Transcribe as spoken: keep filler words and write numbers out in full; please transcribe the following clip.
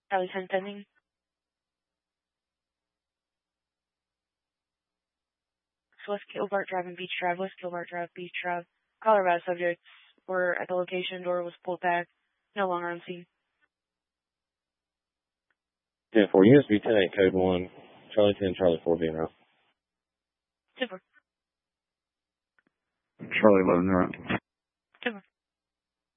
Charlie ten pending. West Gilbert Drive and Beach Drive, West Gilbert Drive, Beach Drive. Colorado subjects were at the location, door was pulled back, no longer on scene. ten four, U S B ten eight, code one, Charlie ten, Charlie four being out. Super. Charlie eleven, right.